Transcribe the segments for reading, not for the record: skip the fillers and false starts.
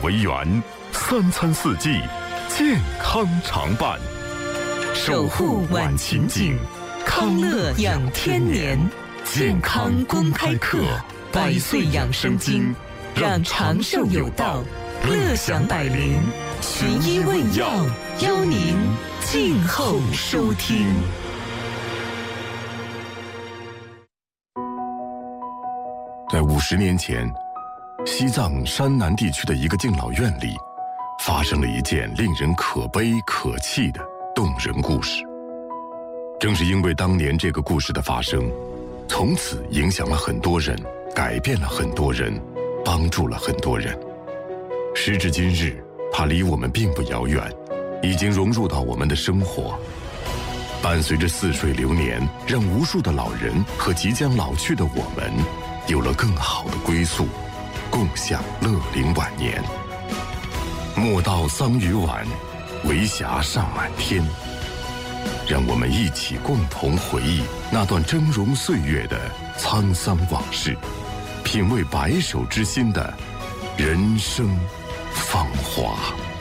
为源，3餐4季健康常伴，守护晚晴景，康乐养天年。健康公开课，100岁养生经，让长寿有道，乐享百龄。寻医问药，邀您静候收听。在50年前，西藏山南地区的一个敬老院里，发生了一件令人可悲可泣的动人故事。正是因为当年这个故事的发生，从此影响了很多人，改变了很多人，帮助了很多人。时至今日，它离我们并不遥远，已经融入到我们的生活，伴随着似水流年，让无数的老人和即将老去的我们有了更好的归宿，共享乐龄晚年。莫道桑榆晚，为霞尚满天。让我们一起共同回忆那段峥嵘岁月的沧桑往事，品味白首之心的人生芳华。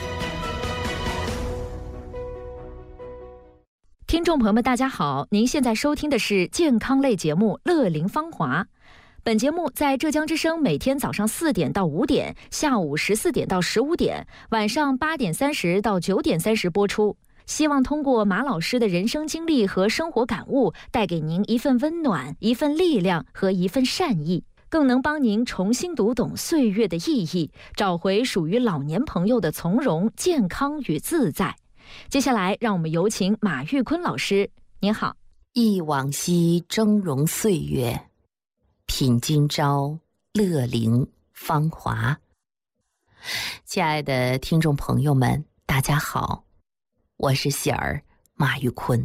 听众朋友们大家好，您现在收听的是健康类节目《乐龄芳华》。本节目在浙江之声每天早上4点到5点，下午14点到15点，晚上8点30到9点30播出。希望通过马老师的人生经历和生活感悟，带给您一份温暖、一份力量和一份善意，更能帮您重新读懂岁月的意义，找回属于老年朋友的从容、健康与自在。接下来让我们有请马玉坤老师。您好。 忆往昔峥嵘岁月，品今朝乐龄芳华。亲爱的听众朋友们，大家好，我是喜儿马玉坤。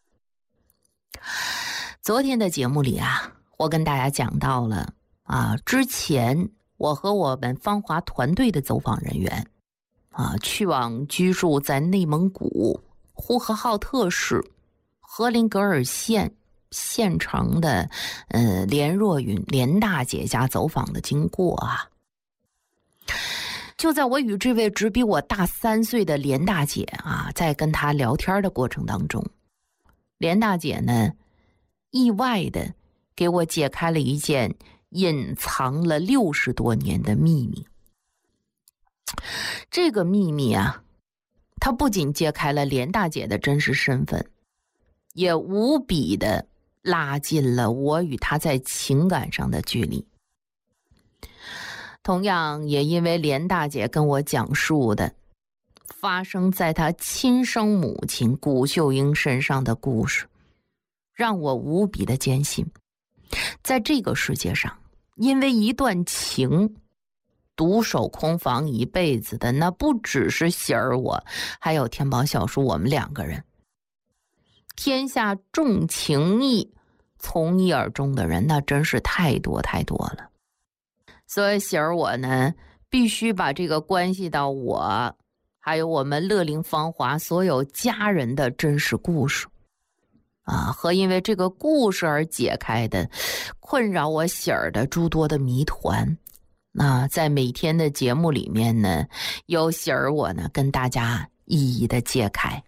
昨天的节目里我跟大家讲到了之前我和我们芳华团队的走访人员去往居住在内蒙古呼和浩特市锡林格尔县县城的连若云连大姐家走访的经过就在我与这位只比我大3岁的连大姐在跟她聊天的过程当中，连大姐呢意外的给我解开了一件隐藏了60多年的秘密。这个秘密她不仅揭开了连大姐的真实身份，也无比的拉近了我与她在情感上的距离。同样也因为连大姐跟我讲述的发生在她亲生母亲谷秀英身上的故事，让我无比的坚信，在这个世界上，因为一段情独守空房一辈子的，那不只是喜儿我，还有天宝小叔我们2个人。天下重情义从一而终的人，那真是太多太多了。所以喜儿我呢，必须把这个关系到我还有我们乐龄芳华所有家人的真实故事和因为这个故事而解开的困扰我喜儿的诸多的谜团，在每天的节目里面呢，由喜儿我呢跟大家一一的揭开。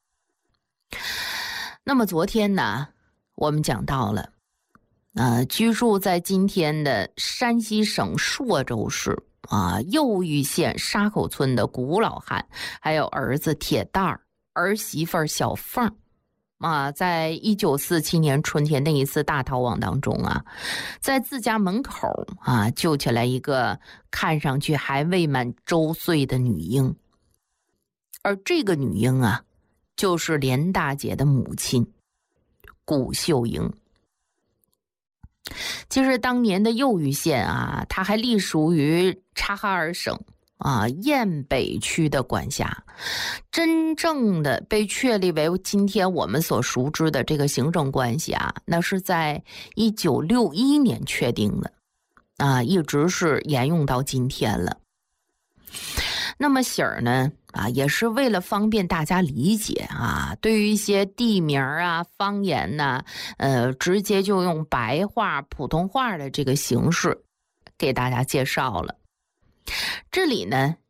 那么昨天呢，我们讲到了居住在今天的山西省朔州市右峪县沙口村的古老汉，还有儿子铁蛋儿、儿媳妇小凤在1947年春天那一次大逃亡当中在自家门口救起来一个看上去还未满周岁的女婴，而这个女婴就是连大姐的母亲谷秀英。其实当年的右峪县它还隶属于察哈尔省堰北区的管辖，真正的被确立为今天我们所熟知的这个行政关系那是在1961年确定的一直是沿用到今天了。那么喜儿呢也是为了方便大家理解对于一些地名方言直接就用白话普通话的这个形式给大家介绍了。这里呢